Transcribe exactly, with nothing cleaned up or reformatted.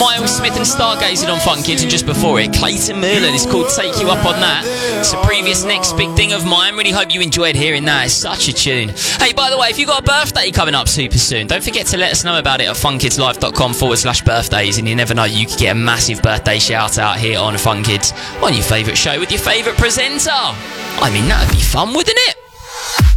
Miles Smith and Stargazing on Fun Kids, and just before it, Clayton Moorland. It's called Take You Up On That. It's a previous next big thing of mine. Really hope you enjoyed hearing that. It's such a tune. Hey, by the way, if you've got a birthday coming up super soon, don't forget to let us know about it at funkidslive.com forward slash birthdays, and you never know, you could get a massive birthday shout out here on Fun Kids on your favourite show with your favourite presenter. I mean, that would be fun, wouldn't it?